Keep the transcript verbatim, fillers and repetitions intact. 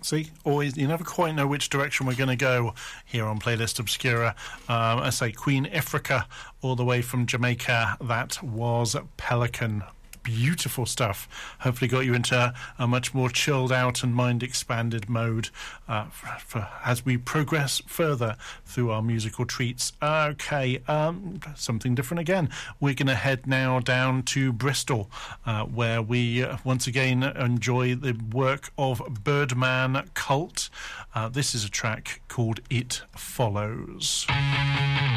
See, always you never quite know which direction we're going to go here on Playlist Obscura. Um, I say Queen Ifrica, all the way from Jamaica. That was Pelican. Beautiful stuff. Hopefully got you into a much more chilled out and mind expanded mode uh, for, for, as we progress further through our musical treats. Okay, um, something different again. We're going to head now down to Bristol, uh, where we uh, once again enjoy the work of Birdman Cult. Uh, this is a track called It Follows.